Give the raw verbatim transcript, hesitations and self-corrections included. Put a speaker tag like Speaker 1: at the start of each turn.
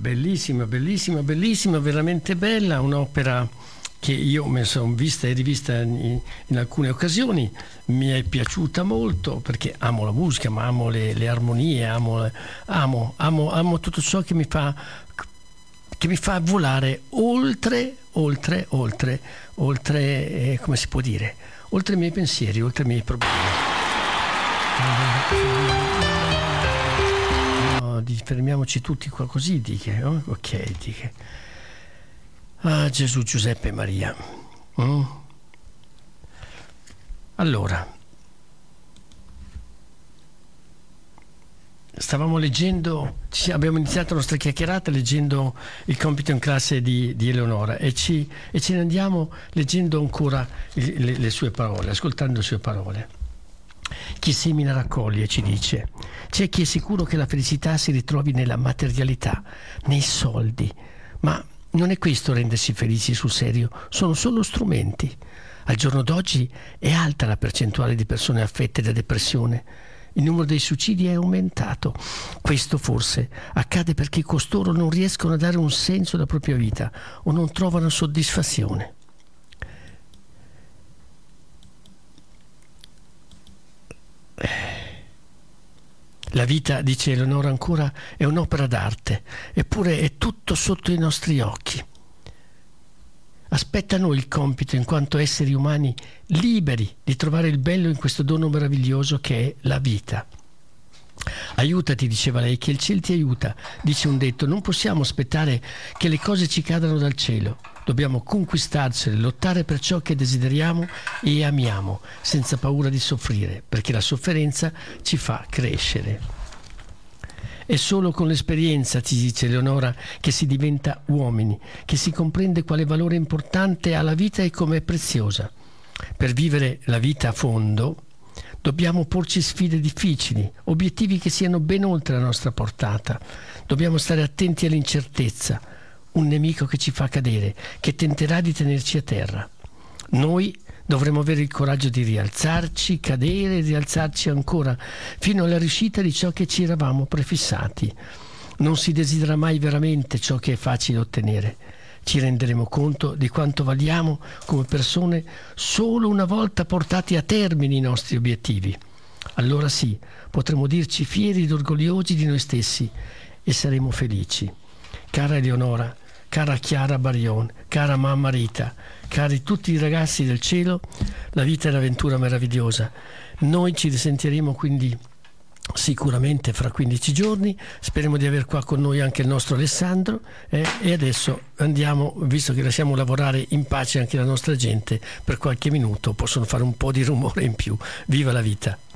Speaker 1: Bellissima, bellissima, bellissima, veramente bella, un'opera che io mi sono vista e rivista in, in alcune occasioni, mi è piaciuta molto perché amo la musica, ma amo le, le armonie, amo, amo, amo, amo tutto ciò che mi fa che mi fa volare oltre, oltre, oltre, oltre, eh, come si può dire, oltre i miei pensieri, oltre i miei problemi. No, di, fermiamoci tutti qua così, diche, oh? Ok, diche. Ah, Gesù, Giuseppe e Maria. Mm? Allora, stavamo leggendo, abbiamo iniziato la nostra chiacchierata leggendo il compito in classe di, di Eleonora e ci, e ce ne andiamo leggendo ancora le, le sue parole, ascoltando le sue parole. Chi semina raccoglie, ci dice. C'è chi è sicuro che la felicità si ritrovi nella materialità, nei soldi, ma non è questo rendersi felici sul serio, sono solo strumenti. Al giorno d'oggi è alta la percentuale di persone affette da depressione. Il numero dei suicidi è aumentato. Questo forse accade perché costoro non riescono a dare un senso alla propria vita o non trovano soddisfazione. La vita, dice Eleonora ancora, è un'opera d'arte, eppure è tutto sotto i nostri occhi. Aspetta a noi il compito, in quanto esseri umani liberi, di trovare il bello in questo dono meraviglioso che è la vita. Aiutati, diceva lei, che il cielo ti aiuta, dice un detto. Non possiamo aspettare che le cose ci cadano dal cielo. Dobbiamo conquistarcele, lottare per ciò che desideriamo e amiamo, senza paura di soffrire, perché la sofferenza ci fa crescere. È solo con l'esperienza, ci dice Eleonora, che si diventa uomini, che si comprende quale valore importante ha la vita e come è preziosa. Per vivere la vita a fondo dobbiamo porci sfide difficili, obiettivi che siano ben oltre la nostra portata. Dobbiamo stare attenti all'incertezza, un nemico che ci fa cadere, che tenterà di tenerci a terra. Noi dovremo avere il coraggio di rialzarci, cadere e rialzarci ancora, fino alla riuscita di ciò che ci eravamo prefissati. Non si desidera mai veramente ciò che è facile ottenere. Ci renderemo conto di quanto valiamo come persone solo una volta portati a termine i nostri obiettivi. Allora sì, potremo dirci fieri ed orgogliosi di noi stessi e saremo felici. Cara Eleonora, cara Chiara Barion, cara mamma Rita, cari tutti i ragazzi del cielo, la vita è un'avventura meravigliosa. Noi ci risentiremo quindi sicuramente fra quindici giorni, speriamo di aver qua con noi anche il nostro Alessandro eh, e adesso andiamo, visto che lasciamo lavorare in pace anche la nostra gente per qualche minuto, possono fare un po' di rumore in più. Viva la vita!